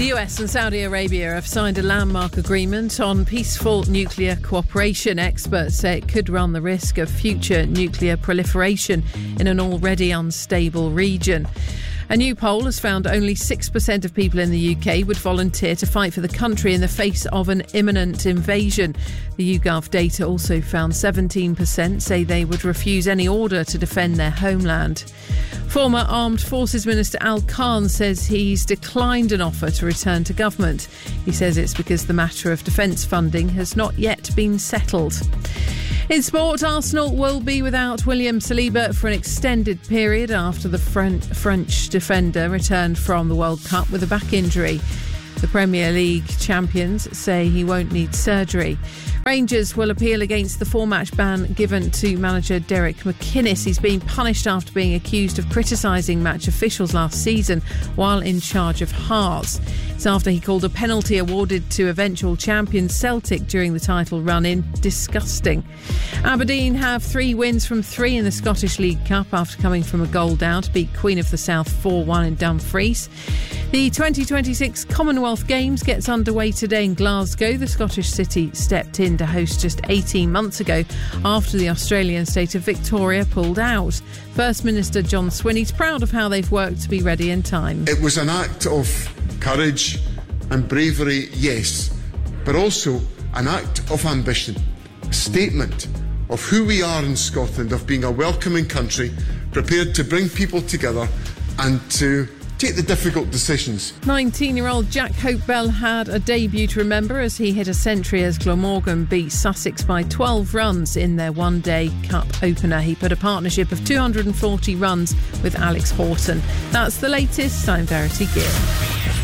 The US and Saudi Arabia have signed a landmark agreement on peaceful nuclear cooperation. Experts say it could run the risk of future nuclear proliferation in an already unstable region. A new poll has found only 6% of people in the UK would volunteer to fight for the country in the face of an imminent invasion. The YouGov data also found 17% say they would refuse any order to defend their homeland. Former Armed Forces Minister Al Khan says he's declined an offer to return to government. He says it's because the matter of defence funding has not yet been settled. In sport, Arsenal will be without William Saliba for an extended period after the French defender returned from the World Cup with a back injury. The Premier League champions say he won't need surgery. Rangers will appeal against the 4-match ban given to manager Derek McInnes. He's been punished after being accused of criticising match officials last season while in charge of Hearts. It's after he called a penalty awarded to eventual champion Celtic during the title run-in disgusting. Aberdeen have 3 wins from 3 in the Scottish League Cup after coming from a goal down to beat Queen of the South 4-1 in Dumfries. The 2026 Commonwealth Games gets underway today in Glasgow. The Scottish city stepped in to host just 18 months ago after the Australian state of Victoria pulled out. First Minister John Swinney's proud of how they've worked to be ready in time. It was an act of courage and bravery, yes, but also an act of ambition, a statement of who we are in Scotland, of being a welcoming country, prepared to bring people together and to take the difficult decisions. 19-year-old Jack Hope Bell had a debut to remember as he hit a century as Glamorgan beat Sussex by 12 runs in their one-day cup opener. He put a partnership of 240 runs with Alex Horton. That's the latest. I'm Verity Gill.